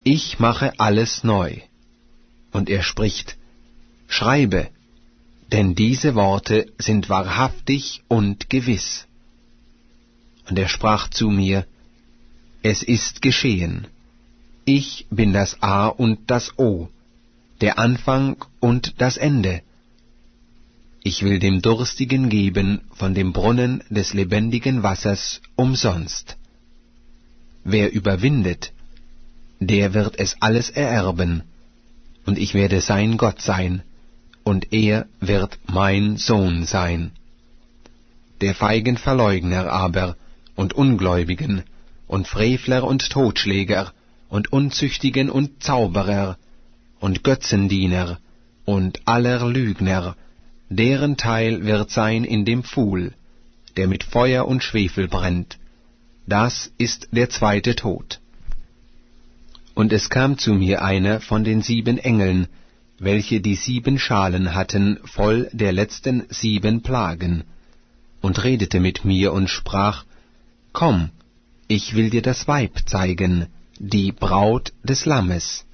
ich mache alles neu. Und er spricht, schreibe, denn diese Worte sind wahrhaftig und gewiss. Und er sprach zu mir, es ist geschehen. Ich bin das A und das O, der Anfang und das Ende. Ich will dem Durstigen geben von dem Brunnen des lebendigen Wassers umsonst. Wer überwindet, der wird es alles ererben, und ich werde sein Gott sein, und er wird mein Sohn sein. Der feigen Verleugner aber und Ungläubigen und Frevler und Totschläger und Unzüchtigen und Zauberer und Götzendiener und aller Lügner, deren Teil wird sein in dem Pfuhl, der mit Feuer und Schwefel brennt. Das ist der zweite Tod. Und es kam zu mir einer von den 7 Engeln, welche die 7 Schalen hatten, voll der letzten 7 Plagen, und redete mit mir und sprach, komm, ich will dir das Weib zeigen, die Braut des Lammes.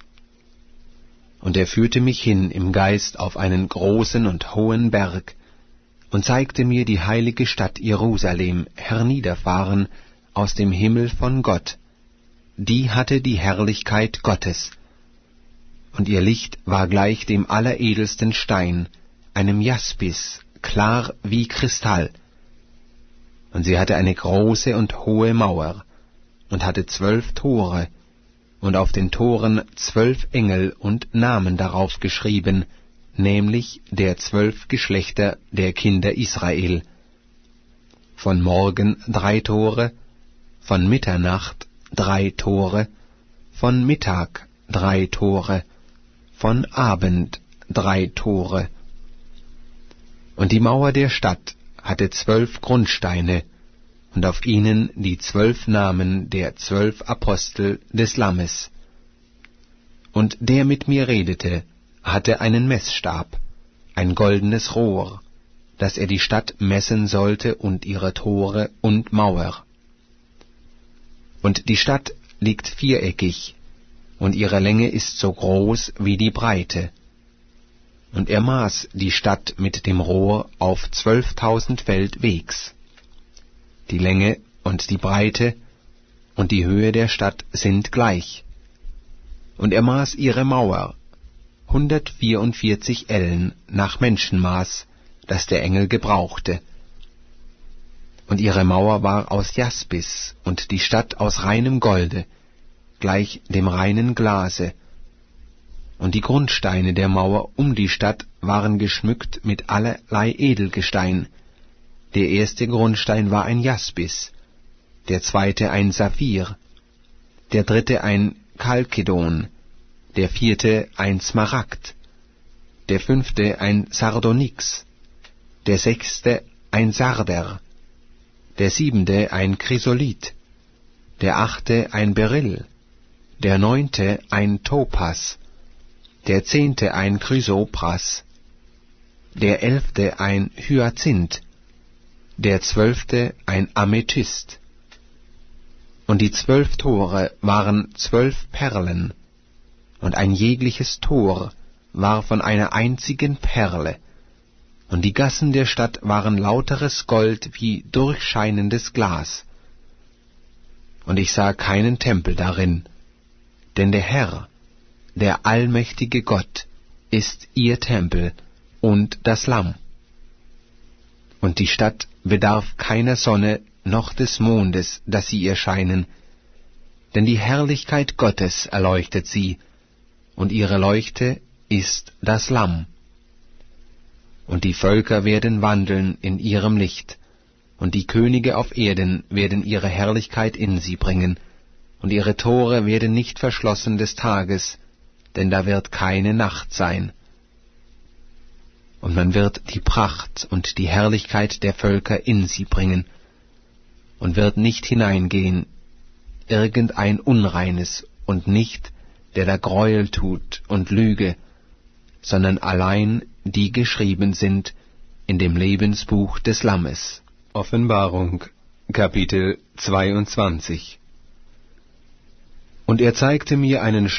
Und er führte mich hin im Geist auf einen großen und hohen Berg, und zeigte mir die heilige Stadt Jerusalem herniederfahren aus dem Himmel von Gott. Die hatte die Herrlichkeit Gottes, und ihr Licht war gleich dem alleredelsten Stein, einem Jaspis, klar wie Kristall. Und sie hatte eine große und hohe Mauer, und hatte 12 Tore, und auf den Toren 12 Engel und Namen darauf geschrieben, nämlich der 12 Geschlechter der Kinder Israel. Von Morgen 3 Tore, von Mitternacht 3 Tore, von Mittag 3 Tore, von Abend 3 Tore. Und die Mauer der Stadt hatte 12 Grundsteine, und auf ihnen die 12 Namen der 12 Apostel des Lammes. Und der mit mir redete, hatte einen Messstab, ein goldenes Rohr, dass er die Stadt messen sollte und ihre Tore und Mauer. Und die Stadt liegt viereckig, und ihre Länge ist so groß wie die Breite. Und er maß die Stadt mit dem Rohr auf 12.000 Feld Wegs. Die Länge und die Breite und die Höhe der Stadt sind gleich. Und er maß ihre Mauer, 144 Ellen nach Menschenmaß, das der Engel gebrauchte. Und ihre Mauer war aus Jaspis und die Stadt aus reinem Golde, gleich dem reinen Glase. Und die Grundsteine der Mauer um die Stadt waren geschmückt mit allerlei Edelgestein. Der erste Grundstein war ein Jaspis, der zweite ein Saphir, der dritte ein Chalkedon, der vierte ein Smaragd, der fünfte ein Sardonyx, der sechste ein Sarder, der siebente ein Chrysolith, der achte ein Beryl, der neunte ein Topas, der 10. ein Chrysopras, der 11. ein Hyazinth, der 12. ein Amethyst. Und die 12 Tore waren 12 Perlen, und ein jegliches Tor war von einer einzigen Perle, und die Gassen der Stadt waren lauteres Gold wie durchscheinendes Glas. Und ich sah keinen Tempel darin, denn der Herr, der allmächtige Gott, ist ihr Tempel und das Lamm. Und die Stadt bedarf keiner Sonne noch des Mondes, dass sie ihr scheinen, denn die Herrlichkeit Gottes erleuchtet sie, und ihre Leuchte ist das Lamm. Und die Völker werden wandeln in ihrem Licht, und die Könige auf Erden werden ihre Herrlichkeit in sie bringen, und ihre Tore werden nicht verschlossen des Tages, denn da wird keine Nacht sein. Und man wird die Pracht und die Herrlichkeit der Völker in sie bringen, und wird nicht hineingehen, irgendein Unreines, und nicht, der da Gräuel tut und Lüge, sondern allein die geschrieben sind in dem Lebensbuch des Lammes. Offenbarung, Kapitel 22. Und er zeigte mir einen